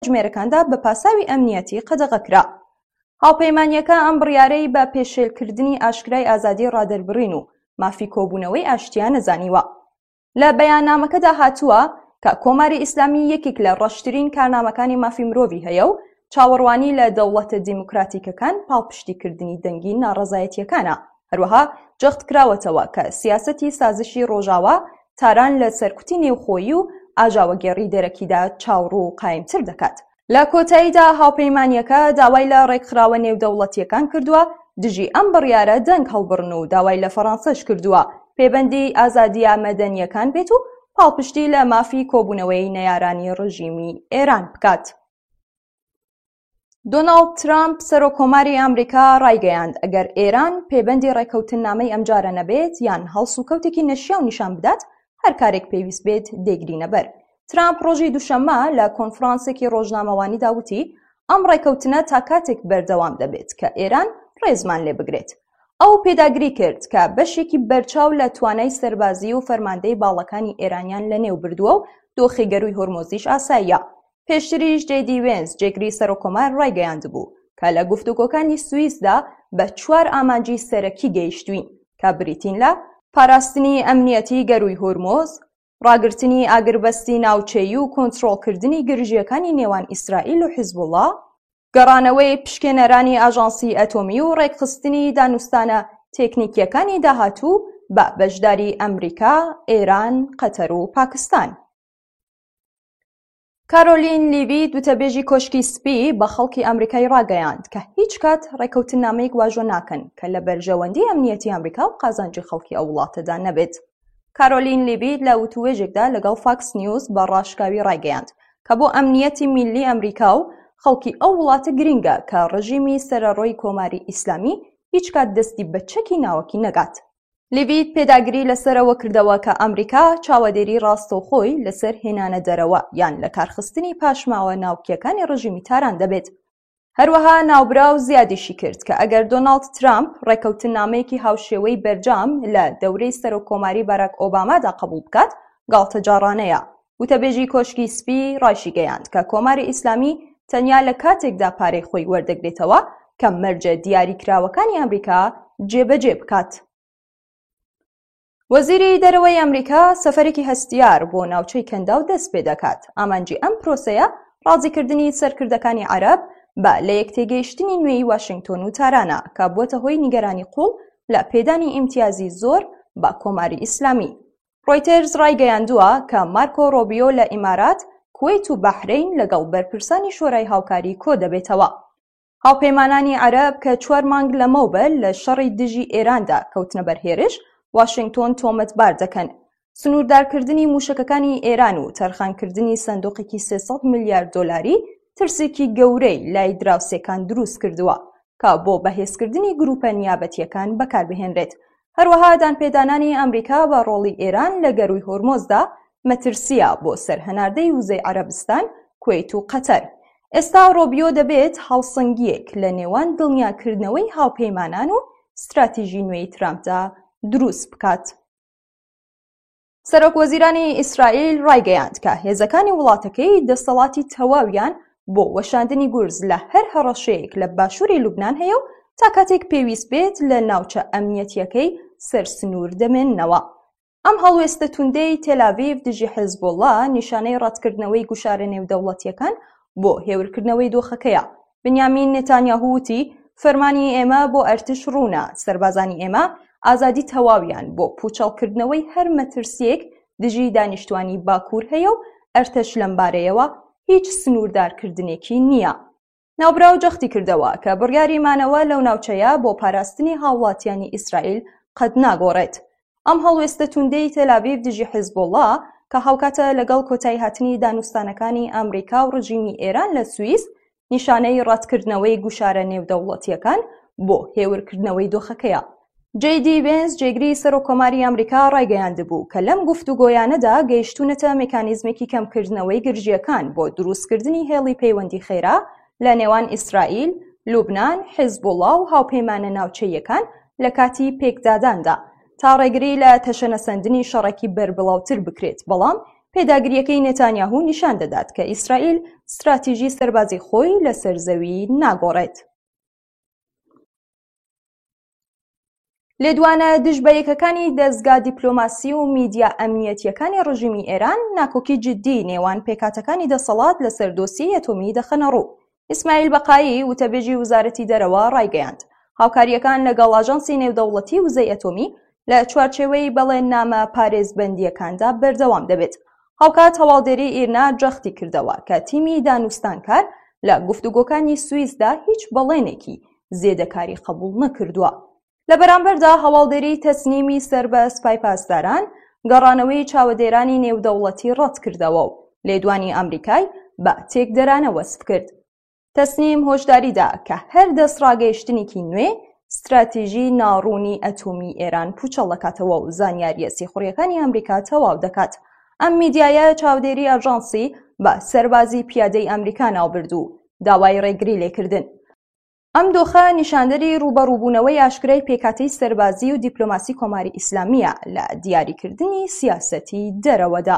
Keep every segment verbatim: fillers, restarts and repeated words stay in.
ژمێرەکاندا بە پاساوی ئەمنیەتی قەدەغەکرا. هاوپەیمانیەکە ئەم بڕیارەی بە پێشێلکردنی ئاشکرای ئازادی ڕادەربڕین و مافی کۆبوونەوەی ئاشتیان نەزانیوە. لە بەیاننامەکەدا هاتووە کە کۆماری ئیسلامی یەکێک لە ڕەشترین کارنامەکانی مافی مرۆڤی هەیە و چاوەڕوانی لە دەوڵەتە دیموکراتیکەکان پاڵپشتیکردنی دەنگی ناڕەزایەتیەکانە. هەروەها جەخت کراوەتەوە کە سیاسەتی سازشی ڕۆژاوە تاران لە سەرکوتی نێوخۆیی و ئاژاوەگێڕی دەرەکیدا چاوڕوو و قایمتر دەکات. لە کۆتاییدا هاوپەیمانیەکە داوای لە ڕێکخراوە نێودەوڵەتیەکان کردووە دژی ئەم بڕیارە دەنگ هەڵبڕن و داوای لە فەڕەنسەش کردووە پێبەندی ئازادیە مەدەنیەکان بێت و پاڵپشتی لە مافی کۆبوونەوەی نەیارانی ڕژیمی ئێران بکات. دۆناڵد ترامپ سەرۆکۆماری ئەمریکا ڕایگەیاند ئەگەر ئێران پێبەندی ڕێکەوتننامەی ئەمجارە نەبێت یان هەڵس و کەوتێکی نەشیاو نیشان بدات هەر کارێک پێویست بێت دەیگرینە بەر. ترامپ ڕۆژی دووشەممە لە کۆنفرانسێکی ڕۆژنامەوانی داوتی ئەم ڕێکەوتنە تا کاتێک بەردەوام دەبێت کە ئێران ڕێزمان لێ بگرێت. ئەو پێداگری کرد کە بەشێکی بەرچاو لە توانای سەربازی و فەرماندەی باڵەکانی ئێرانیان لەنێو بردووە و دۆخی گەروی هۆرمۆزیش ئاساییە. پێشتریش جێدی وێنس جێگری سەرۆکۆمار ڕایگەیاند بوو کە لە گفتوگۆکانی سوئیسدا بە چوار ئامانجی سەرەکی گەیشتوین کە بریتین لە پاراستنی ئەمنیەتی گەروی هۆرمۆز، ڕاگررتنی ئاگربەستی ناوچەیی و کۆنتڕۆڵکردنی گرژیەکانی نێوان ئیسرائیل و حیزبوڵڵا، گەڕانەوەی پشکێنەرانی ئاژانسی ئەتۆمی و ڕێکخستنی دانوستانە تێکنیکیەکانی داهاتوو بە بەشداری ئەمریکا، ئێران، قەتەر و پاکستان. کارۆلین لیڤی دوتەبێژی کۆشکی سپی بە خەڵکی ئەمریکای ڕاگەیاند کە هیچ کات ڕێکەوتننامەیەک واژۆ ناکەن کە لە بەرژەوەندی ئەمنیەتی ئەمریکا و قازانجی خەڵکی ئەو وڵاتەدا نەبێت. کارۆلین لیڤی لە وتوێژێکدا لەگەڵ فاکس نیوز بە ڕاشکاوی ڕایگەیاند کە بۆ ئەمنیەتی میلی ئەمریکا و خەڵکی ئەو وڵاتە گرنگە کە ڕژیمی سەرەڕۆی کۆماری ئیسلامی هیچ کات دەستی بە چەکی ناوەکی نەگات. لیڤیت پێداگری لەسەرەوە کردەوە کە ئەمریکا چاوەدێری ڕاستەوخۆی لەسەر هێنانە دەرەوە یان لە کارخستنی پاشماوە ناوکیەکانی ڕژیمی تاران دەبێت. هەروەها ناوبراو زیادیشی کرد کە ئەگەر دۆناڵد ترامپ ڕێکەوتننامەیەکی هاوشێوەی بەرجام لە دەورەی سەرۆکۆماری باراک ئۆبامادا قبوڵ بکات گاڵتە جاڕانەیە. وتەبێژی کۆشکی سپی ڕایشی گەیاند کە کۆماری ئیسلامی تەنیا لە کاتێکدا پارەی خۆی وەردەگرێتەوە کە مەرجە دیاریکراوەکانی ئەمریکا جێبەجێ بکات. وەزیری دەرەوەی ئەمریکا سەفەرێکی هەستیار بۆ ناوچەی کەنداو دەست پێ دەکات. ئامانجی ئەم پرۆسەیە ڕازیکردنی سەرکردەکانی عەرەب بە لە یەکتێگەیشتنی نوێی واشنگتۆن و تارانە کە بووەتە هۆی نیگەرانی قوڵ لە پێدانی ئیمتیازی زۆر بە کۆماری ئیسلامی. ڕۆیتەرز ڕایگەیاندووە کە مارکۆ ڕۆبیۆ لە ئیمارات، کوێیت و بەحرین لەگەڵ بەرپرسانی شۆرای هاوکاری کۆ دەبێتەوە. هاوپەیمانانی عەرەب کە چوار مانگ لەمەوبەر لە شەڕی دژی ئێراندا کەوتنە بەرهێرش واشنگتۆن تۆمەتبار دەکەن. سنووردارکردنی موشکەکانی ئێران و تەرخانکردنی سندوقێکی سێسەد ملیارد دۆلاری ترسێکی گەورەی لای دراوسێکان دروست کردووە کە بۆ بەهێزکردنی گروپە نیابەتیەکان بەکاربهێنرێت. هەروەها دانپێدانانی ئەمریکا بە ڕۆڵی ئێران لە گەروی هۆرمۆزدا مەترسیە بۆ سەرهەناردەی وزەی عەرەبستان، کوێیت و قەتەر. ئێستا ڕۆبیۆ دەبێت هەڵسەنگیەک لە نێوان دڵنیاکردنەوەی هاوپەیمانان و استراتیژی نوێی ترامپدا دروست بکات. سەرۆکوەزیرانی ئیسرائیل ڕایگەیاند کە هێزەکانی وڵاتەکەی دەسەڵاتی تەواویان بۆ وەشاندنی گورز لە هەر هەڕەشەیەک لە باشووری لوبنان هەیە و تا کاتێک پێویست بێت لە ناوچە ئەمنیەتیەکەی سەرسنوور دەمێننەوە. ئەم هەڵوێستە توندەی تێلاڤیڤ دژی حیزبوڵڵا نیشانەی ڕەتکردنەوەی گوشارە نێودەوڵەتیەکان بۆ هێورکردنەوەی دۆخەکەیە. بنیامین نێتانیاهو وتی فەرمانی ئێمە بۆ ئەرتش ڕوونە، سەربازانی ئێمە ئازادی تەواویان بۆ پوچەڵکردنەوەی هەر مەترسیەک دژی دانیشتوانی باکوور هەیە و ئەرتش لەمبارەیەوە هیچ سنووردارکردنێکی نییە. ناوبراو جەختی کردەوە کە بڕیاری مانەوە لەو ناوچەیە بۆ پاراستنی هاوڵاتیانی ئیسرائیل قەت ناگۆڕێت. ئەم هەڵوێستە توندەی تێلاڤیڤ دژی حیزبوڵڵا کە هاوکاتە لەگەڵ کۆتایی هاتنی دانوستانەکانی ئەمریکا و ڕژیمی ئێران لە سوئیس نیشانەی ڕەتکردنەوەی گوشارە نێودەوڵەتیەکان بۆ هێورکردنەوەی دۆخەکەیە. جێدی وێنس جێگری سەرۆکۆماری ئەمریکا ڕایگەیاندبوو کە لەم گفتوگۆیانەدا گەیشتوونەتە مێکانیزمێکی کەمکردنەوەی گرژیەکان بۆ دروستکردنی هێڵی پەیوەندی خێرا لە نێوان ئیسرائیل، لوبنان، حیزبوڵڵا و هاوپەیمانە ناوچەیەکان لە کاتی پێکداداندا تا ڕێگری لە تەشەنەسەندنی شەڕێکی بەربڵاوتر بکرێت، بەڵام پێداگریەکەی نێتانیاهو نیشان دەدات کە ئیسرائیل استراتیژی سەربازی خۆی لەسەر زەوی ناگۆڕێت. لێدوانە دژبەیەکەکانی دەستگا دیپلۆماسی و میدیا ئەمنیەتیەکانی ڕژیمی ئێران ناکۆکی جددی نێوان پێکاتەکانی دەسەڵات لەسەر دۆسیەی ئەتۆمی دەخەنە ڕوو. ئیسماعیل بەقایی وتەبێژی وزارەتی دەرەوە ڕایگەیاند هاوکاریەکان لەگەڵ ئاژەنسی نێودەوڵەتی وزەی ئەتۆمی لە چوارچێوەی بەڵێننامە پارێزبەندیەکاندا بەردەوام دەبێت. هاوکات هەواڵدێری ئیرنا جەختی کردەوە کە تیمی دانوستانکار لە گفتوگۆکانی سویسدا هیچ بەڵێنێکی زێدەکاری قبول نەکردووە. لە بەرامبەردا هەواڵدێری تەسنیمی سەر بە سپای پاسداران گەڕانەوەی چاوەدێرانی نێودەوڵەتی ڕەت کردەوە و لێدوانی ئەمریکای بە تێکدەرانە وەسف کرد. تەسنیم هۆشداریدا کە هەر دەستڕاگەیشتنێکی نوێ استراتیژی ناڕوونی ئەتۆمی ئێران پوچەڵ دەکاتەوە و زانیاریە سێخوڕیەکانی ئەمریکا تەواو دەکات. ئەم میدیایە چاودێری ئاژانسی بە سەربازی پیادەی ئەمریکا ناوبرد و داوای ڕێگری لێکردن. ئەم دۆخە نیشاندەری ڕوبەڕووبوونەوەی ئاشکرای پێکاتەی سەربازی و دیپلۆماسی کۆماری ئیسلامیە لە دیاریکردنی سیاسەتی دەرەوەدا.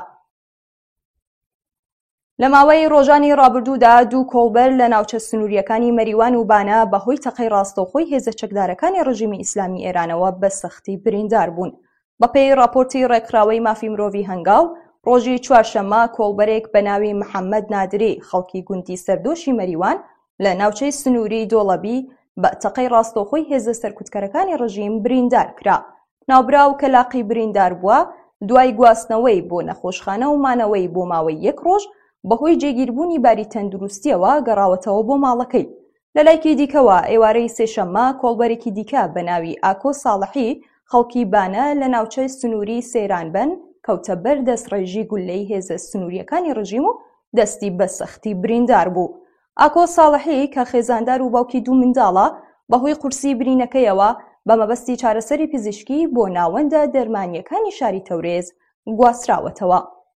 لە ماوەی ڕۆژانی ڕابردوودا دوو کۆڵبەر لە ناوچە سنووریەکانی مەریوان و بانە بەهۆی تەقەی ڕاستەوخۆی هێزە چەکدارەکانی ڕژیمی ئیسلامی ئێرانەوە بە سەختی بریندار بوون. بەپێی راپۆرتی ڕێکخراوەی مافی مرۆڤی هەنگاو ڕۆژی چوارشەممە کۆڵبەرێک بە ناوی محەممەد نادری خەڵکی گوندی سەردۆشی مەریوان لە ناوچەی سنووری دۆڵەبی بە تەقەی ڕاستەوخۆی هێزە سەرکوتکەرەکانی ڕژیم بریندار کرا. ناوبراو کە لاقی بریندار بووە دوای گواستنەوەی بۆ نەخۆشخانە و مانەوەی بۆ ماوەی یەک ڕۆژ بەهۆی جێگیربوونی باری تەندروستیەوە گەڕاوەتەوە بۆ ماڵەکەی. لە لایکی دیکەوە ئێوارەی سێشەممە کۆڵبەرێکی دیکە بە ناوی ئاکۆ ساڵحی خەڵکی بانە لە ناوچەی سنووری سەیرانبەن کەوتە بەر دەستڕێژی گولەی هێزە سنووریەکانی ڕژیم و دەستی بە سەختی بریندار بوو. ئاکۆ ساڵحی کە خێزاندار و باوکی دوو منداڵە بەهۆی قورسی برینەکەیەوە بە مەبەستی چارەسەری پزیشکی بۆ ناوەندە دەرمانیەکانی شاری تەورێز گواستراوەتەوە.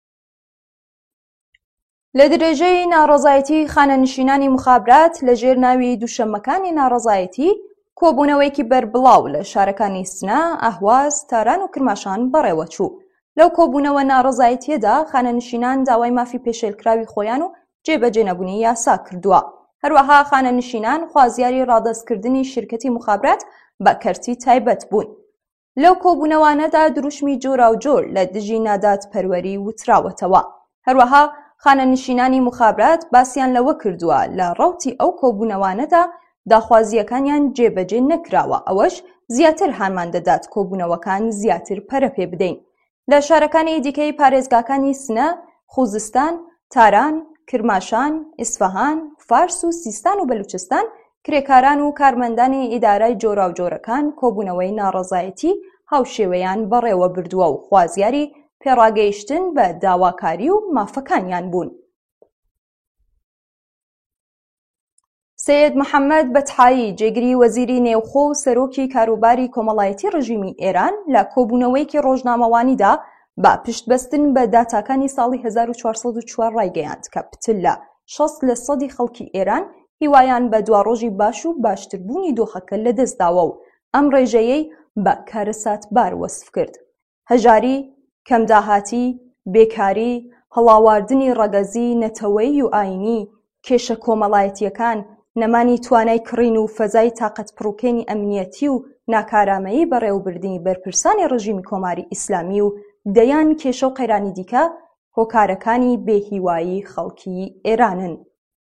لە درێژەی ناڕەزایەتی خانەنشینانی مخابرات لە ژێر ناوی دووشەممەکانی ناڕەزایەتی کۆبوونەوەیکی بەربڵاو لە شارەکانی سنە، ئاهواز، تاران و کرماشان بەڕێوە چوو. لەو کۆبوونەوە ناڕەزایەتیەدا خانەنشینان داوای مافی پێشێلکراوی خۆیان و جێبەجێنەبوونی یاسا کردووە. هەروەها خانەنشینان خوازیاری ڕادەستکردنی شرکەتی مخابرات بە کەرتی تایبەت بوون. لەو کۆبوونەوانەدا دروشمی جۆرا و جۆر لە دژی نادات پەروەری وتراوەتەوە. هەروەها خانەنشینانی مخابرات باسییان لەوە کردووە لە ڕەوتی ئەو کۆبوونەوانەدا داخوازیەکانیان جێبەجێ نەکراوە، ئەوەش زیاتر هانمان دەدات کۆبوونەوەکان زیاتر پەرە پێ بدەین. لە شارەکانی دیکەی پارێزگاکانی سنە، خوزستان، تاران، کرماشان، ئیسفەهان، فارس و سیستان و بەلوچستان کرێکاران و کارمەندانی ئیدارای جۆرا و جۆرەکان کۆبوونەوەی ناڕەزایەتی هاوشێوەیان بەڕێوە بردووە و خوازیاری پێڕاگەیشتن بە داواکاری و مافەکانیان بوون. سەید محەممەد بەتحایی جێگری وەزیری نێوخۆ و سەرۆکی کاروباری کۆمەڵایەتی ڕژیمی ئێران لە کۆبوونەوەیەکی ڕۆژنامەوانیدا بە پشتبەستن بە داتاکانی ساڵی هەزار و چوارسەد و چوار ڕایگەیاند کە پتل لە شەست لە سەدی خەڵکی ئێران هیوایان بە دواڕۆژی باش و باشتربوونی دۆخەکە لەدەستداوە و ئەم ڕێژەیەی بە کارەساتبار وەسف کرد. هەژاری، کەمداهاتی، بێکاری، هەڵاواردنی ڕەگەزی، نەتەوەیی و ئاینی، کێشە کۆمەڵایەتیەکان، نەمانی توانای کڕین و فەزای تاقەت پڕووکێنی ئەمنیەتی و ناکارامەیی بەڕێوەبردنی بەرپرسانی ڕژیمی کۆماری ئیسلامی و دەیان کێشە و قەیرانی دیکە هۆکارەکانی بێهیوایی خەڵکی ئێرانن.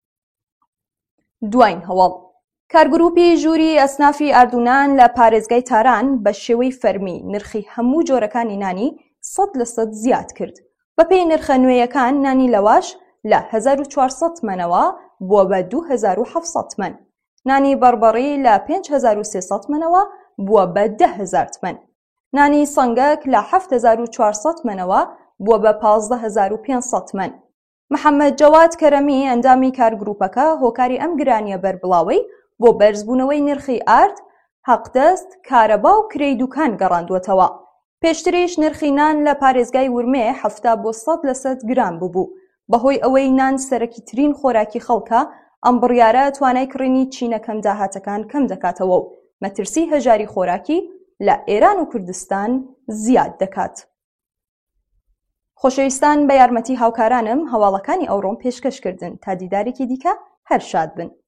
دوایین هەواڵ کارگروپی ژووری ئەسنافی ئاردوونان لە پارێزگای تاران بە شێوەی فەرمی نرخی هەموو جۆرەکانی نانی سەد لە سەد زیاد کرد. بەپێی نرخە نوێیەکان نانی لەواش لە هەزار و چوارسەد مەنەوە بووە بە دوو هەزار و حەڤسەد مەن. نانی بەڕبەڕی لە پێنج هەزار و سێسەد مەنەوە بووە بە دە هەزار تمەن. نانی سەنگەک لە حەفت هەزار و چوارسەد مەنەوە بووە بە پانزدە هەزار و پێنجسەد مەن. محەممەد جەواد کەرەمی ئەندامی کارگروپەکە هۆکاری ئەم گرانیە بەربڵاوەی بۆ بەرزبوونەوەی نرخی ئارد، حەقدەست، کارەبا و کرێی دوکان گەڕاندووەتەوە. پێشتریش نرخی نان لە پارێزگای ورمێ هەفتا بۆ سەد لە سەد گرام ببوو. بەهۆی ئەوەی نان سەرەکی ترین خۆراکی خەڵکە، ئەم بڕیارە توانای کڕینی چینەکەم داهاتەکان کەم دەکاتەوە و مەترسی هەژاری خۆراکی لە ئێران و کوردستان زیاد دەکات. خۆشەویستان بە یارمەتی هاوکارانم هەواڵەکانی ئەوڕۆم پێشکەشکردن تا دیدارێکی دیکە هەر شاد بن.